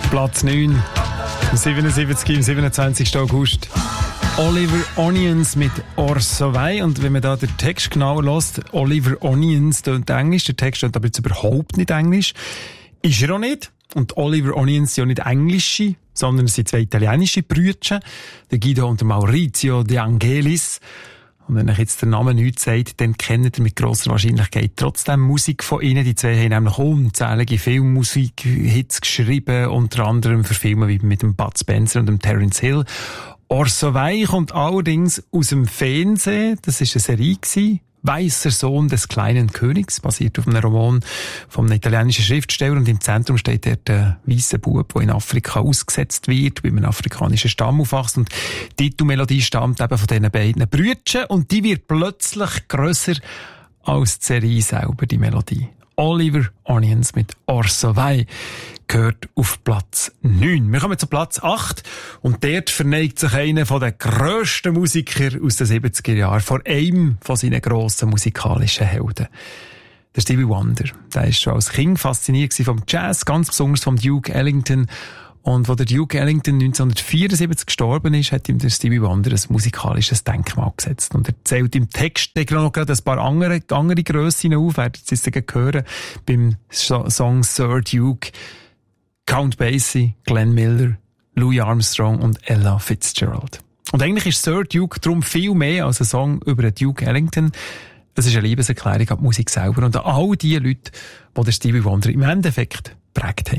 Platz 9, 77 im 27. August. Oliver Onions mit Orso Vai. Und wenn man da den Text genauer hört, Oliver Onions tönt Englisch, der Text tönt aber jetzt überhaupt nicht Englisch. Ist er auch nicht. Und Oliver Onions sind ja nicht Englische, sondern es sind zwei italienische Brüder, der Guido und der Maurizio De Angelis. Und wenn euch jetzt der Name nichts sagt, dann kennt ihr mit grosser Wahrscheinlichkeit trotzdem Musik von ihnen. Die zwei haben nämlich unzählige Filmmusik-Hits geschrieben, unter anderem für Filme wie mit dem Bud Spencer und dem Terence Hill. Orso Vai kommt allerdings aus dem Fernsehen. Das war eine Serie gewesen. Weisser Sohn des kleinen Königs, basiert auf einem Roman vom italienischen Schriftsteller, und im Zentrum steht dort der weisse Bub, der in Afrika ausgesetzt wird, bei einem afrikanischen Stamm aufwächst, und die Titelmelodie stammt eben von diesen beiden Brüdern, und die wird plötzlich grösser als die Serie selber, die Melodie. Oliver Onions mit Orso Vai gehört auf Platz 9. Wir kommen zu Platz 8 und dort verneigt sich einer der grössten Musiker aus den 70er Jahren vor einem von seinen grossen musikalischen Helden. Der Stevie Wonder. Der ist schon als Kind fasziniert vom Jazz, ganz besonders vom Duke Ellington. Und als der Duke Ellington 1974 gestorben ist, hat ihm der Stevie Wonder ein musikalisches Denkmal gesetzt. Und er zählt im Text noch gerade ein paar andere Grössen auf, werdet ihr es hören, beim Song Sir Duke, Count Basie, Glenn Miller, Louis Armstrong und Ella Fitzgerald. Und eigentlich ist Sir Duke darum viel mehr als ein Song über den Duke Ellington. Es ist eine Liebeserklärung an die Musik selber und an all die Leute, die der Stevie Wonder im Endeffekt geprägt haben.